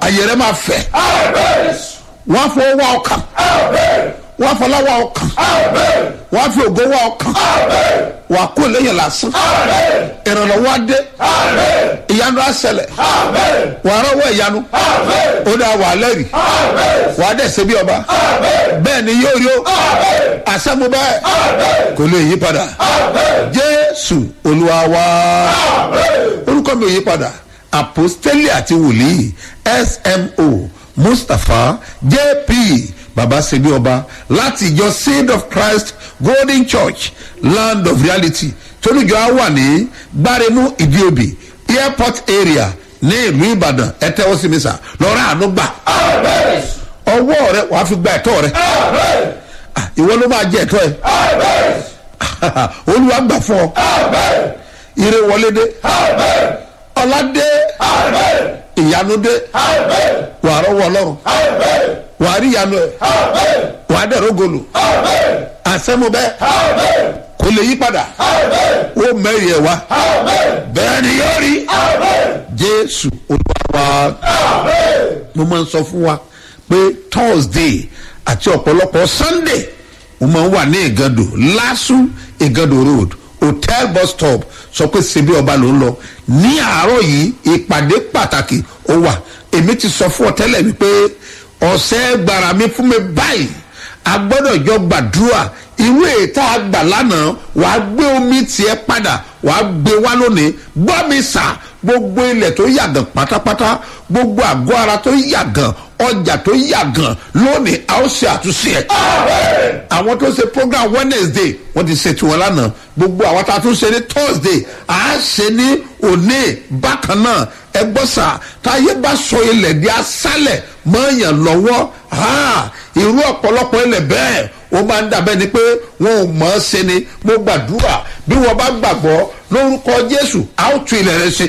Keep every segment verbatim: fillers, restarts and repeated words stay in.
ayé rẹ máa fẹ̀ wọ́n fọ owó ọkàn wọ́n fọ lọ́wọ́ ọkàn wọ́n fi ògo wá ọkàn wà kó lẹ́yìn lásán ìrànlọ́wọ́ adé ìyanu àṣẹlẹ̀ wà á rọ́wọ́ ìyanu ó dá wà lẹ́rìí wà á dẹ̀ ṣe bí ọba bẹ́ẹ̀ ni yóò rí o àṣẹ́mu bẹ́ẹ̀ kò lè yí padà Jésù Olúwa wa orúkọ mi ò yí padà apostoli àti wòlíì S M O Mustapha J P baba sebi ọba láti ìjọ Seed of Christ Golden Church Land of Reality tolújọ á wà ní gbáremú ìdíòbí airport area ní ìlú Ìbàdàn ẹ tẹ́wọ́ sí mi sà lọ́rọ̀ àánú gbà ọwọ́ rẹ wàá fi gba ẹ̀tọ́ rẹ ìwọ ló máa jẹ ẹ̀tọ́ ẹ Olúwa gbà fún ọ ire wọlé dé ọlá dé ìyanu dé wàá rọ́wọ́ Ọlọ́run wàá rí ìyanu ẹ wàá dẹ̀rọ gòlù àṣẹmu bẹ́ẹ̀ kò lè yí padà ó mẹ́rin ẹ̀ wá bẹ́ẹ̀ ni yóò rí Jésù Olúwa wa. Mo máa ń sọ fún wa pé Thursday àti ọ̀pọ̀lọpọ̀ Sunday mo máa ń wà ní Ìgàndò Lásù Ìgàndò road hotel bus stop sọ pé ṣebí ọba ló ń lọ ní àárọ̀ yìí ìpàdé pàtàkì ó wà èmi ti sọ fún ọ tẹ́lẹ̀ wípé ọ̀sẹ̀ gbàrà mi fún mi báyìí a gbọ́dọ̀ jọ gbàdúrà ìwé ìta àgbà lánàá wàá gbé omi tiẹ̀ padà wàá gbé wá lónìí gbọ́ mi sà gbogbo ilẹ̀ tó yàgàn pátápátá gbogbo àgọ́ ara tó yàgàn ọjà tó yàgàn lónìí a ó ṣe àtúnṣe ẹ̀. àwọn tó ṣe program Wednesday wọ́n ti ṣe tiwọn lánàá gbogbo àwọn tá a tún ṣe ní Thursday à á ṣe ní òní bákan náà ẹ gbọ́ sà táyé bá sọ ilẹ̀ di aṣálẹ̀ mọ́ọ̀yàn lọ́wọ́ irú ọ̀pọ̀lọpọ̀ ilẹ̀ bẹ́ẹ̀ ó máa ń dàbẹ́ ni pé wọn ò mọ̀ ọ́ ṣe ni mo gbàdúrà bí wọ́n bá gbàgbọ́ lórúkọ Jésù a ó tu ilẹ̀ rẹ ṣe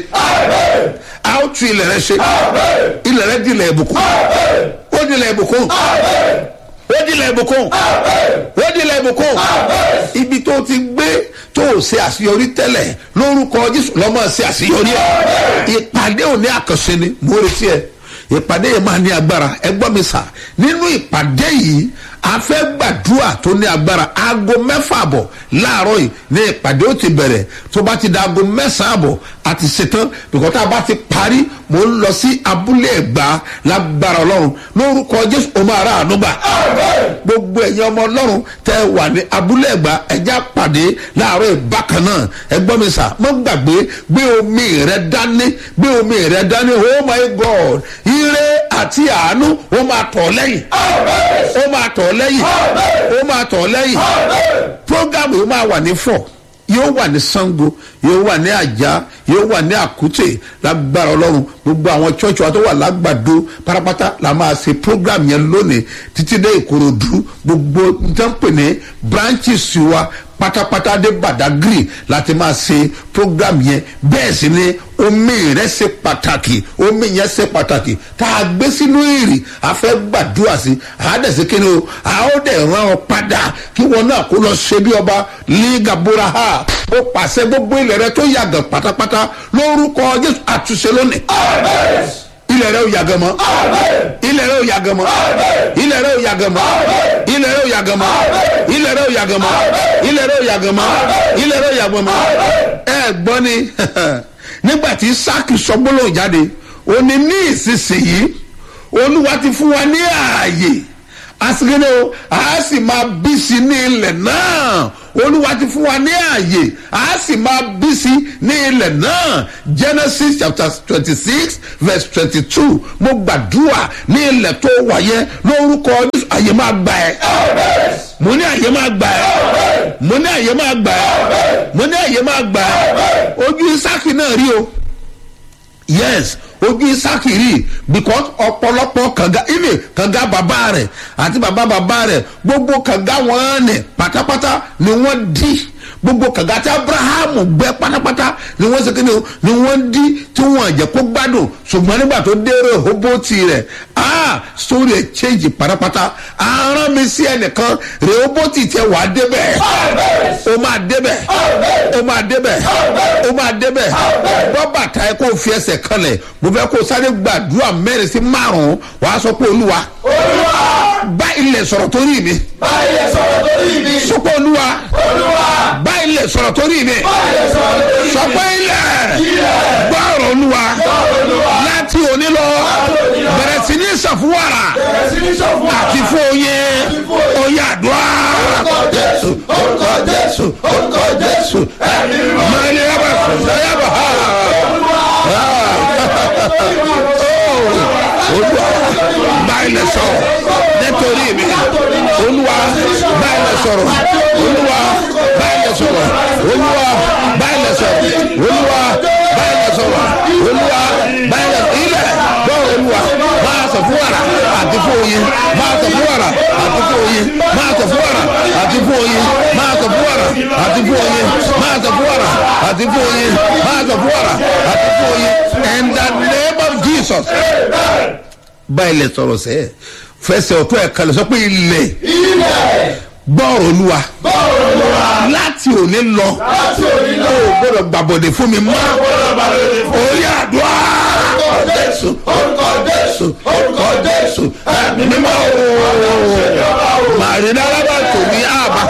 a ó tu ilẹ̀ rẹ ṣe ilẹ̀ rẹ di ilẹ̀ ìbùkún ó di ilẹ̀ ìbùkún ó di ilẹ̀ ìbùkún ó di ilẹ̀ ìbùkún ibi tó ti gbé tó o ṣe àṣeyọrí tẹ́lẹ̀ lórúkọ Jésù lọ́mọ ṣe àṣeyọrí ẹ̀ ìpàdé òní àkànṣe ni mo retí ẹ ìpàdé yìí máa ní agbára ẹ gbọ́ mi sà nínú ìpàdé yìí a fẹ́ gbàdúrà tó ní agbára aago mẹ́fà àbọ̀ láàárọ̀ yìí ní ìpàdé ó ti bẹ̀rẹ̀ tó bá ti da aago mẹ́sàn-án àbọ̀ a ti ṣetán bìkọ́ tá a bá ti parí mò ń lọ sí abúlé Ẹ̀gbá lágbára Ọlọ́run lórúkọ Jésù ó máa rà àánú gbà gbogbo ẹ̀yin ọmọ Ọlọ́run tẹ́ wà ní abúlé Ẹ̀gbá ẹja pàdé láàárọ̀ ìbákan náà ẹ gbọ́ mi sà mọ́ gbàgbé gbé omi rẹ dání gbé omi rẹ dání oh my God ire àti àánú ó máa tọ̀ lẹ́yìn ó máa tọ̀ lẹ́yìn ó máa tọ̀ lẹ́yìn program yìí máa wà ní fọ yóò wà ní Ṣàngó yóò wà ní Àjà yóò wà ní Àkútè lágbára Ọlọ́run gbogbo àwọn church wa tó wà lágbàdo pátápátá la máa ṣe program yẹn lónìí títí dé Ìkòròdú gbogbo nǹkan pè ní branches wa pátápátá dé Badagry láti máa ṣe program yẹn bẹ́ẹ̀ sì ni omi rẹ̀ ṣe pàtàkì omi yẹn ṣe pàtàkì tá a gbé sínú ìrì a fẹ́ gbàdúrà sí àádẹ́sí kí ni o a ó dẹ̀ rán ọ padà kí wọn náà kó lọ ṣe bí ọba lígàbúra ha ó pàṣẹ gbogbo ilẹ̀ rẹ tó yàgàn pátápátá lórúkọ Jésù àtúnṣe lónìí. ilẹ̀ rẹ ò yàgàn mọ́ ilẹ̀ rẹ ò yàgàn mọ́ ilẹ̀ rẹ ò yàgàn mọ́ ilẹ̀ rẹ ò yàgàn mọ́ ilẹ̀ rẹ ò yàgàn mọ́ ilẹ̀ rẹ ò yàgàn mọ́ ilẹ̀ rẹ ò yàgàn mọ́ ẹ gbọ́ ni nígbà tí Ísáàkì sọ gbólóhùn jáde ó ní ní ìsinsìnyí Olúwa ti fún wa ní ààyè asigene o a sì máa bí sí ní ilẹ̀ náà Olúwa ti fún wa ní ààyè a sì máa bí sí ní ilẹ̀ náà Genesis chapter twenty six verse twenty two mo gbàdúrà ní ilẹ̀ tó wáyé lórúkọ Jésù àyè máa gbà ẹ́ mo ní àyè máa gbà ẹ́ mo ní àyè máa gbà ẹ́ mo ní àyè máa gbà ẹ́ ojú Ísáàkì náà rí o yes ojú Ísáàkì rí because ọ̀pọ̀lọpọ̀ kànga ilé kànga bàbá rẹ̀ àti bàbá bàbá rẹ̀ gbogbo kànga wọn ní pátápátá ni wọ́n dí gbogbo kànga tí abrahamu gbẹ́ pátápátá ni wọ́n ṣe kíni o ni wọ́n dí tí wọ́n jẹ́ kó gbádùn ṣùgbọ́n nígbà tó dé rehoboti rẹ̀ ah story ẹ̀ change pátápátá aràn mi sí ẹnìkan rehoboti tẹ wàá débẹ̀ o máa débẹ̀ o máa débẹ̀ o máa débẹ̀ bọ́bà ta ẹ kó o fi ẹsẹ̀ kanlẹ̀ mo fẹ́ kó o sáré gbàdúrà mẹ́rin sí márùn-ún wàá sọ pé olúwa bá ilẹ̀ sọ̀rọ̀ torí mi bá ilẹ̀ sọ̀rọ̀ torí mi sọ pé olúwa olúwa bá ilẹ̀ sọ̀rọ̀ torí mi bá ilẹ̀ sọ̀rọ̀ torí mi sọ pé ilẹ̀ gbọ́ ọ̀rọ̀ olúwa láti òní lọ bẹ̀rẹ̀ sí ní sàfúwàrà bẹ̀rẹ̀ sí ní sọ̀fún àti fún oyin oyin àdúrà orúkọ jésù orúkọ jésù orúkọ jésù ẹ̀mí mímọ́ mẹ́rin yàrá sọ̀rọ̀ yàrá ha olúwa bá ilẹ̀ sọ̀rọ̀ nítorí mi olúwa bá ilẹ̀ sọ̀rọ̀ olúwa bá ilẹ̀ sọ̀rọ̀ olúwa bá ilẹ̀ sọ̀rọ̀ olúwa bá ilẹ̀ sọ̀rọ̀ olúwa bá ilẹ̀ ilẹ̀ gbọ́ olúwa máa sọ fún wàrà àti fún oyin máa sọ fún wàrà àti fún oyin máa sọ fún wàrà àti fún oyin máa sọ fún wàrà àti fún oyin máa sọ fún wàrà àti fún oyin máa sọ fún wàrà àti fún oyin in the name of Jesus bá ilẹ̀ sọ̀rọ̀ sẹ́ẹ̀ fẹsẹ̀ ọ̀tún ẹ̀ kalẹ̀ sọ pé ilẹ̀ ilẹ̀ gbọ́rọ̀ olúwa gbọ́rọ̀ olúwa láti òní lọ láti òní lọ o gbọ́dọ̀ gbàbọ̀dẹ̀ fún mi mọ́ gbọ́dọ̀ bá lórí fún orí àdúrà orúkọ jésù orúkọ jésù orúkọ jésù ẹ̀mí mímọ́ màrínà alábà tòmí àbá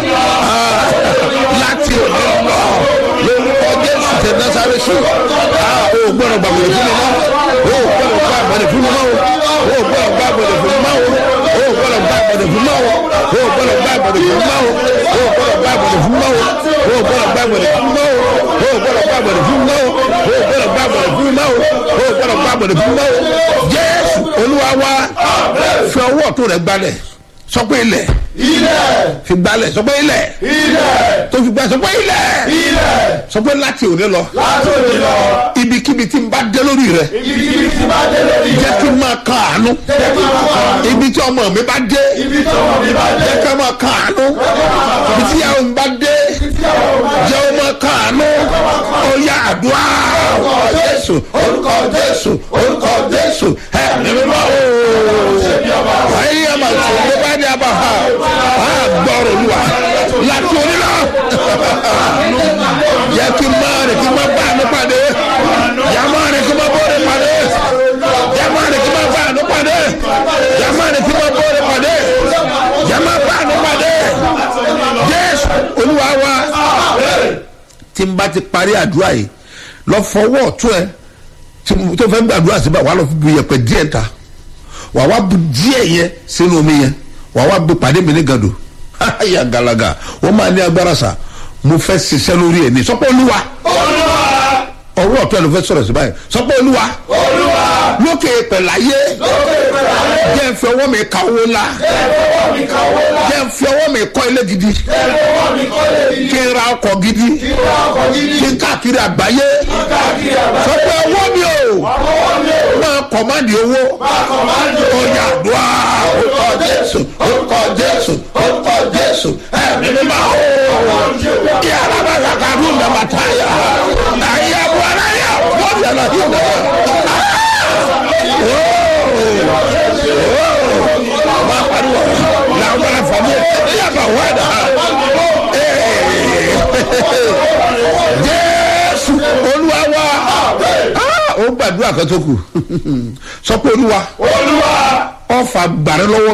láti òní lọ lórúkọ jésù tẹ násàrè sùn o gbọ́dọ̀ gbàbọ̀dẹ̀ fún mi mọ́ o gbọ́dọ̀ gbàbọ̀dẹ̀ fún mi mọ́ o gbọ́dọ̀ gbàbọ̀dẹ̀ fún mi mọ́ o gbọ́dọ̀ gbàbọ̀dẹ̀ fún mi mọ́ o gbọ́dọ̀ gbàbọ̀dẹ̀ fún mi mọ́ o gbọ́dọ̀ gbàbọ̀dẹ̀ fún mi mọ́ o gbọ́dọ̀ gbàbọ̀dẹ̀ fún mi mọ́ o gbọ́dọ̀ gbàbọ̀dẹ̀ fún mi mọ́ o gbọ́dọ̀ gbàbọ̀dẹ̀ fún mi mọ́ o gbọ́dọ̀ gbàbọ̀dẹ̀ fún mi mọ́ o jésù olúwa wa fi ọwọ́ tó rẹ̀ gbalẹ̀ sọ pé ilẹ̀ ilẹ̀ fi gbalẹ̀ sọ pé ilẹ̀ ilẹ̀ tó fi gbalẹ̀ sọ pé ilẹ̀ ilẹ̀ sọ pé láti òní lọ láti òní lọ ibikíbi tí n bá dé lórí rẹ ibi tí bá dé lórí jẹ́ kí n máa kan àánú jẹ́ kí n máa kọ́ àánú ibi tí ọmọ mi bá dé ibi tí ọmọ mi bá dé jẹ́ kí n máa kan àánú ibi tí ìyàwó mi bá dé jẹ́ ó máa kan àánú ó yá àdúrà orúkọ jésù orúkọ jésù orúkọ jésù ẹ̀mí mímọ́ ooo ayé àmà tó ló bá ní abà ha á gbọ́rọ̀ olúwa láti òní lọ yẹ kí n máa rìn kí n máa bá àánú pàdé yà máa rìn kí n máa bọ́ọ̀rẹ̀ pàdé yà máa rìn kí n máa bá àánú pàdé yà máa rìn kí n máa bọ́ọ̀rẹ̀ pàdé yà máa bá àánú pàdé jésù olúwa wa tí n bá ti parí àdúrà yìí lọ fọwọ́ ọ̀tún ẹ tó fẹ́ gbàdúrà síbà wà lọ bu yẹpẹ díẹ̀ ta wà wá bu díẹ̀ yẹn sínú omi yẹn wà wá bu pàdé mi ní gàdò ya galaga wọ́n máa ní agbára sa mo fẹ́ ṣiṣẹ́ lórí ẹ̀ ní sọ́pọ̀ olúwa ọwọ́ ọ̀tún ẹ̀ ló fẹ́ sọ̀rọ̀ sí báyìí sọ́pọ̀ olúwa lókè pẹ̀láyé jẹ́ ń fi ọwọ́ mi ka owó ńlá jẹ́ ń fi ọwọ́ mi kọ́ ilé gidi kí n ra ọkọ̀ gidi kí n káàkiri àgbáyé sọ́pọ̀ ọwọ́ mi o máa kọ̀máàdì owó ọ̀yà àdúrà orúkọ jésù orúkọ jésù orúkọ jésù ẹ̀mí mímọ́ o kí alábàtà kàdú nàmàtàyà ayé àbúrò aláyà wọ́n yẹ lọ yìí náà máa pariwo làwọn bá fà mí ẹ̀yà bá wà dà jésù olúwa wa ó gbàdúrà kan tó kù sọ pé olúwa ọfà gbàrẹ lọ́wọ́